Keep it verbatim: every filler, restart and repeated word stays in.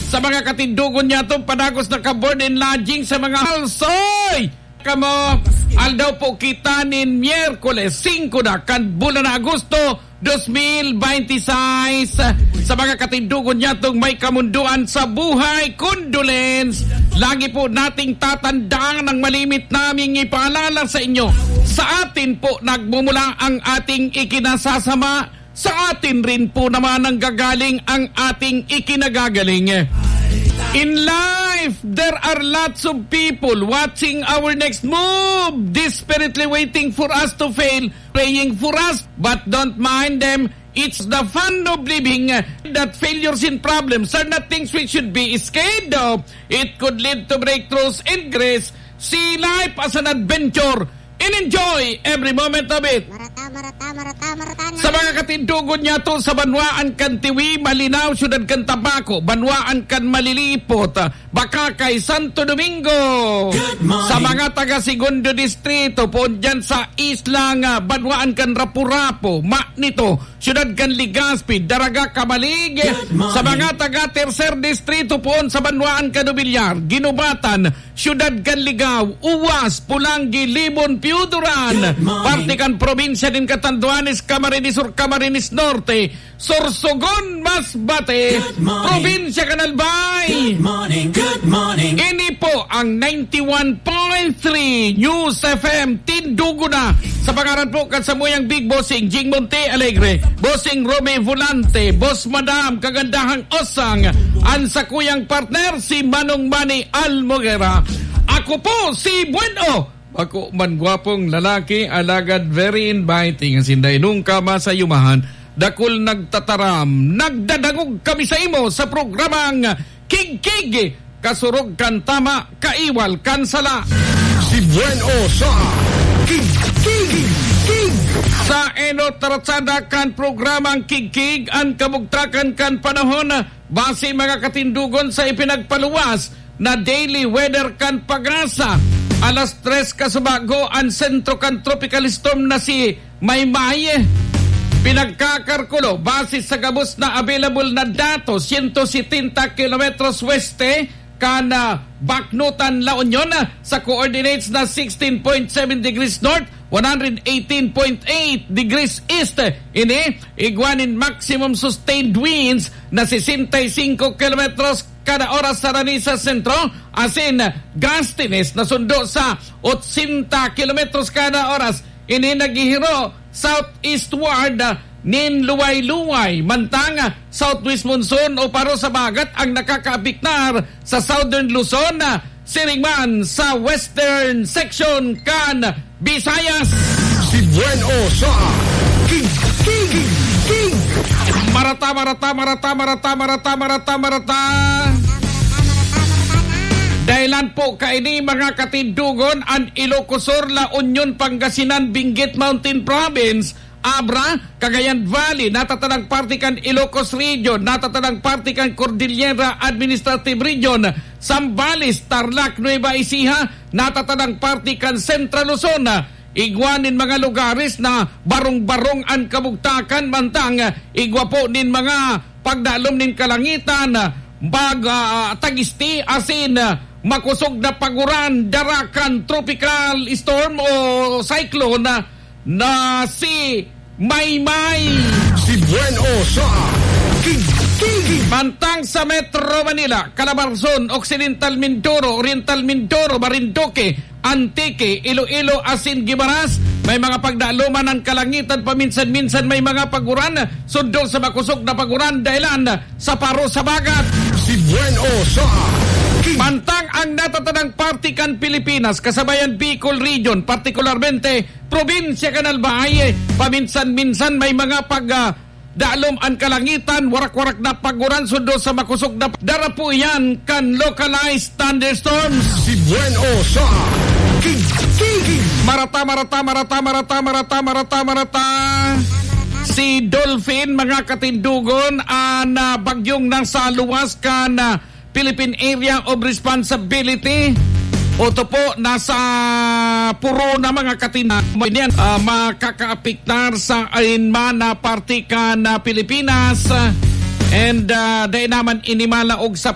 Sa mga katindugon niya itong panagos na ka-board and lodging sa mga halsoy. Kamo, aldaw po kita nin Miyerkules singko na kan bulan na Agosto two thousand twenty-six. Sa mga katindugon niya itong may kamunduan sa buhay, condolence. Lagi po nating tatandaan ang malimit naming ipaalala sa inyo. Sa atin po nagmumula ang ating ikinasasama. Sa atin rin po naman ang gagaling ang ating ikinagagaling. In life, there are lots of people watching our next move, desperately waiting for us to fail, praying for us, but don't mind them. It's the fun of living that failures and problems are not things we should be scared of. It could lead to breakthroughs and grace. See life as an adventure and enjoy every moment of it. Marata, marata, marata, marata na. Sa mga katindugon niya to sa Banwaan kan Tiwi, Malinaw, Syudad kan Tabaco, Banwaan kan Malilipot, Bakakay, Santo Domingo. Sa mga taga Segundo Distrito po dyan sa Islang, Banwaan kan Rapu-Rapu, Maknito, Syudad kan Legazpi, Daraga, Kamalig. Sa mga taga Tercer Distrito po sa Banwaan kan Nobiliar, Ginubatan, Syudad kan Ligaw, Uwas, Pulangi, Libon, Piuduran, Partikan Probinsya din Catanduanes, Camarines Sur, Camarines Norte, Sorsogon, Masbate, Probinsya Canalbay. Good morning, good morning. Ini po ang ninety-one point three News F M Tindugo na. Sa pangalan po kasamuyang Big Bossing Jing Monte Alegre, Bossing Rome Volante, Boss Madam Kagandahang Osang, ang sa kuyang partner si Manong Manny Almoguera. Ako po si Bueno. Ako man gwapong lalaki, alagad very inviting. Sinday nung kama sa yumahan, dakol nagtataram, nagdadangog kami sa imo sa programang Kig-Kig, kasurog kan tama, kaiwal kan sala. Si Bueno sa Kig-Kig. Sa eno taratsada kan programang Kig-Kig, ang kabugtrakan kan panahon, base mga katindugon sa ipinagpaluwas na daily weather kan Pag-asa. Alas tres kasubago ang sentro kan tropical storm na si Maymay. Pinagkakarkulo base sa gabos na available na datos one hundred seventy kilometers weste kan uh, Baknutan, La Union sa coordinates na sixteen point seven degrees north, one hundred eighteen point eight degrees east. Ini iguanin maximum sustained winds na sixty-five kilometers kada oras sa Ranisa Sentro, asin gustines na sundo sa eighty kilometers kada oras. Ini naghihiro southeastward nin luway-luway, mantang southwest monsoon o paro sa bagat ang nakakaapiktar sa southern Luzon, siringman sa western section kan Visayas. Si Bueno sa Kig-Kig. Marata, marata, marata, marata, marata, marata, marata. Dahilan po kaini mga katindugon ang Ilocos Sur, La Union, Pangasinan, Benguet Mountain Province, Abra, Cagayan Valley, natatanang partikan Ilocos Region, natatanang partikan Cordillera Administrative Region, Zambales, Tarlac, Nueva Ecija, natatanang partikan Central Luzon. Igwanin mga lugares na barong-barong ang kabugtakan, mantang igwa po nin mga pagdalom nin kalangitan, bag uh, tagisti, asin, makusog na paguran, darakan, tropical storm o cyclone na, na si Maymay. Si Bueno sa Kig-Kig. Mantang sa Metro Manila, Calabarzon, Occidental Mindoro, Oriental Mindoro, Marinduque, Antique, Iloilo, Asin, Gimaras, may mga pagdaluman ng kalangitan, paminsan-minsan may mga paguran, sundo sa makusog na paguran dahilan sa paro sa bagat. Si Bueno sa Kig. Mantang ang natatanang partikan Pilipinas, kasabayan Bicol Region, partikularmente Probinsya Canalbay, paminsan-minsan may mga pag uh, dalom ang kalangitan, warak-warak na paguran, sundo sa makusog na darapo yan kan localized thunderstorms. Si Bueno sa Kig-Kig. Marata, marata, marata, marata, marata, marata, marata. Si Dolphin, mga katindugon, ang uh, bagyong nasa luwas kan uh, Philippine Area of Responsibility. Oto po, nasa puro na mga katindugon yan, uh, makakaapiktar sa alinman na partikan na Pilipinas. And uh, dahil naman inimala og sa